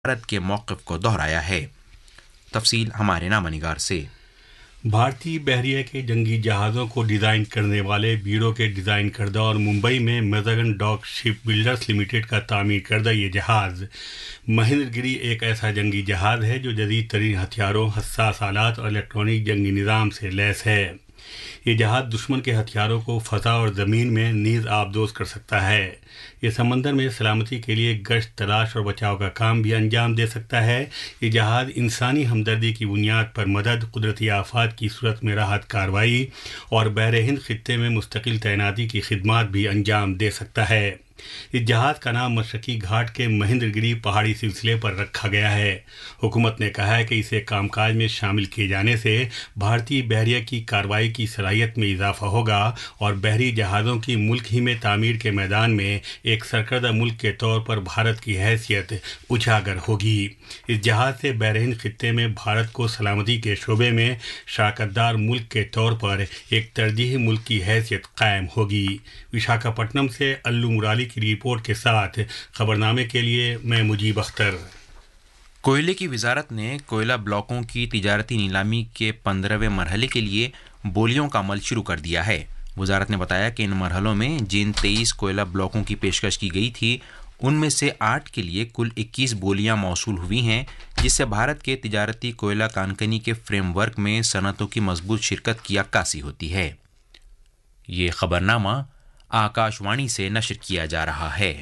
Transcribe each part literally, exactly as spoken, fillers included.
भारत के मौक़िफ़ को दोहराया है। तफसील हमारे नामा निगार से। भारतीय बहरिया के जंगी जहाज़ों को डिज़ाइन करने वाले ब्यूरो के डिज़ाइन करदा और मुंबई में मेज़ागन डॉक शिप बिल्डर्स लिमिटेड का तामीर करदा ये जहाज़ महेंद्रगिरी एक ऐसा जंगी जहाज़ है जो जदीद तरीन हथियारों, हसास आलात और इलेक्ट्रॉनिक जंगी निज़ाम से लैस है। ये जहाज़ दुश्मन के हथियारों को फ़ज़ा और ज़मीन में नीज़ आबदोज़ कर सकता है। ये समंदर में सलामती के लिए गश्त, तलाश और बचाव का काम भी अंजाम दे सकता है। ये जहाज़ इंसानी हमदर्दी की बुनियाद पर मदद, कुदरती आफात की सूरत में राहत कार्रवाई और बहर हिंद खित्ते में मुस्तकिल तैनाती की खिदमात भी अंजाम दे सकता है। इस जहाज़ का नाम मशरकी घाट के महेंद्रगिरी पहाड़ी सिलसिले पर रखा गया है। हुकूमत ने कहा है कि इसे कामकाज में शामिल किए जाने से भारतीय बहरिया की कार्रवाई की सलाहियत में इजाफा होगा और बहरी जहाज़ों की मुल्क ही में तामीर के मैदान में एक सरकर्दा मुल्क के तौर पर भारत की हैसियत उजागर होगी। इस जहाज़ से बहर हिंद खित्ते में भारत को सलामती के शोबे में शराकतदार मुल्क के तौर पर एक तरजीही मुल्क की हैसियत कायम होगी। विशाखापट्टनम से अल्लू मुराली की रिपोर्ट के साथ खबरनामे के लिए मैं मुजीब अख्तर। कोयले की वजारत ने कोयला ब्लॉकों की तिजारती नीलामी के पंद्रहवें मरहले के लिए बोलियों का अमल शुरू कर दिया है। वजारत ने बताया कि इन मरहलों में जिन तेईस कोयला ब्लॉकों की पेशकश की गई थी उनमें से आठ के लिए कुल इक्कीस बोलियां मौसूल हुई हैं, जिससे भारत के तिजारती कोयला कानकनी के फ्रेमवर्क में सनतों की मजबूत शिरकत की अक्कासी होती है। ये खबरनामा आकाशवाणी से नशर किया जा रहा है।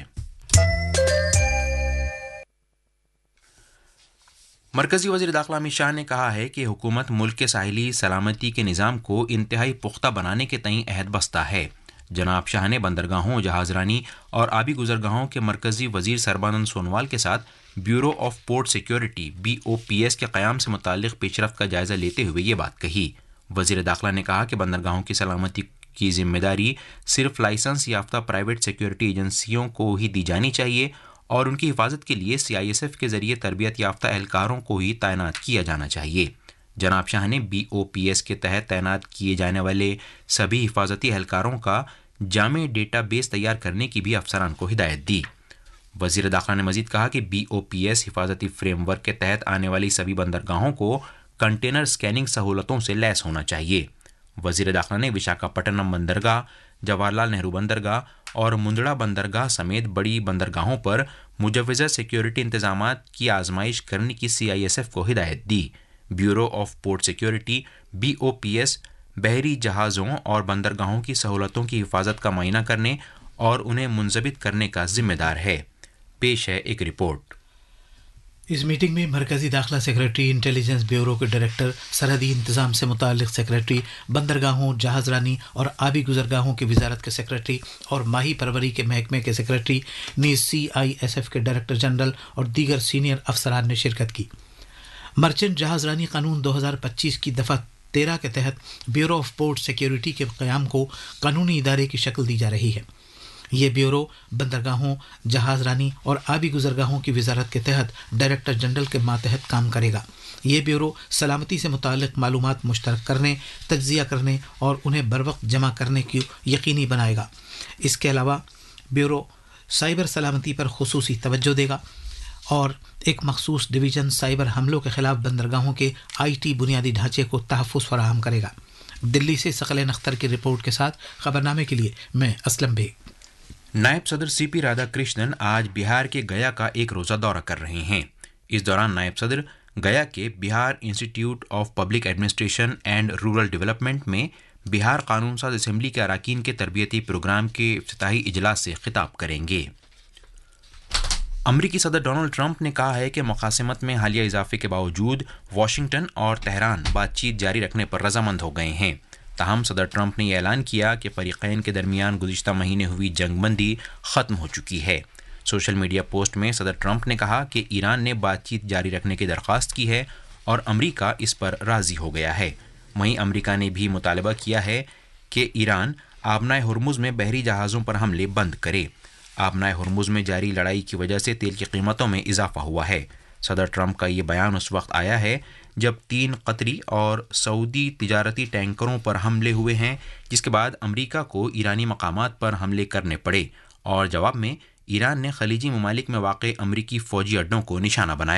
मरकजी वज़ीर दाखिला अमित शाह ने कहा है कि हुकूमत मुल्क के साहिली सलामती के निज़ाम को इंतहाई पुख्ता बनाने के तईं अहद बस्ता है। जनाब शाह ने बंदरगाहों, जहाज़रानी और आबी गुजरगाहों के मरकजी वज़ीर सरबानंद सोनोवाल के साथ bureau of port security B O P S के क़याम से मुताल्लिक़ पेशरफ्त का जायज़ा लेते हुए ये बात कही। वज़ीर दाखिला ने कहा कि बंदरगाहों की सलामती की जिम्मेदारी सिर्फ लाइसेंस याफ्ता प्राइवेट सिक्योरिटी एजेंसियों को ही दी जानी चाहिए और उनकी हिफाजत के लिए सी आई एस एफ के जरिए तरबियत याफ्ता एहलकारों को ही तैनात किया जाना चाहिए। जनाब शाह ने बी ओ पी एस के तहत तैनात किए जाने वाले सभी हिफाजती एहलकारों का जामे डेटा बेस तैयार करने की भी अफसरान को हिदायत दी। वज़ीर दाखिला ने मजीद कहा कि B O P S हिफाजती framework के तहत आने वाली सभी बंदरगाहों को कंटेनर स्कैनिंग सहूलतों से लैस होना चाहिए। वज़ीर दाखिला ने विशाखापट्टनम बंदरगाह, जवाहरलाल नेहरू बंदरगाह और मुंद्रा बंदरगाह समेत बड़ी बंदरगाहों पर मुजव्वज़ा सिक्योरिटी इंतजामात की आजमाइश करने की सी आई एस एफ को हिदायत दी। Bureau of port security B O P S बहरी जहाज़ों और बंदरगाहों की सहूलतों की हिफाजत का मुआयना करने और उन्हें मुंज़बित करने का जिम्मेदार है। पेश है एक रिपोर्ट। इस मीटिंग में मरकजी दाखिला सेक्रेटरी, इंटेलिजेंस ब्यूरो के डायरेक्टर, सरहदी इंतजाम से मुताल्लिक़ सेक्रेटरी, बंदरगाहों, जहाज़रानी और आबी गुजरगाहों की वजारत के सेक्रेटरी और माही परवरी के महकमे के secretary, knees C I S F के डायरेक्टर जनरल और दीगर सीनियर अफसरान ने शिरकत की। मर्चेंट जहाज़रानी कानून दो हज़ार पच्चीस की दफ़ा तेरह के तहत ब्यूरो ऑफ पोर्ट सिक्योरिटी के क़याम को कानूनी इदारे की शक्ल दी जा रही है। ये ब्यूरो बंदरगाहों, जहाज़रानी और आबी गुजरगाहों की वजारत के तहत डायरेक्टर जनरल के मातहत काम करेगा। ये ब्यूरो सलामती से मुताल्लिक़ मालूमात मुश्तरक करने, तज्ज़िया करने और उन्हें बरवक्त जमा करने की यकीनी बनाएगा। इसके अलावा ब्यूरो साइबर सलामती पर खुसूसी तवज्जो देगा और एक मखसूस डिवीज़न साइबर हमलों के ख़िलाफ़ बंदरगाहों के आई टी बुनियादी ढांचे को तहफ़्फ़ुज़ फराहम करेगा। दिल्ली से सकले नख्तर की रिपोर्ट के साथ खबरनामे के लिए मैं असलम बेग। नायब सदर सी पी राधाकृष्णन आज बिहार के गया का एक रोज़ा दौरा कर रहे हैं। इस दौरान नायब सदर गया के Bihar institute of public administration and rural development में बिहार कानून साज असम्बली के अरकान के तरबियती प्रोग्राम के इफ्तिताही इजलास से खिताब करेंगे। अमरीकी सदर डोनाल्ड ट्रंप ने कहा है कि मुकासमत में हालिया इजाफे के बावजूद वाशिंगटन और तेहरान बातचीत जारी रखने पर रजामंद हो गए हैं। ताहम सदर ट्रंप ने यह ऐलान किया कि फरीक़ैन के दरमियान गुज़िश्ता महीने हुई जंगबंदी ख़त्म हो चुकी है। सोशल मीडिया पोस्ट में सदर ट्रंप ने कहा कि ईरान ने बातचीत जारी रखने की दरख्वास्त की है और अमरीका इस पर राज़ी हो गया है। वहीं अमरीका ने भी मुतालबा किया है कि ईरान आबनाए हुर्मुज़ में बहरी जहाज़ों पर हमले बंद करे। आबनाए हुर्मुज़ में जारी लड़ाई की वजह से तेल की कीमतों में इजाफा हुआ है। सदर ट्रंप का ये बयान उस वक्त आया है जब तीन कतरी और सऊदी तिजारती टैंकरों पर हमले हुए हैं, जिसके बाद अमरीका को ईरानी मकामात पर हमले करने पड़े और जवाब में ईरान ने खलीजी ममालिक में वाक़ अमरीकी फ़ौजी अड्डों को निशाना बनाया।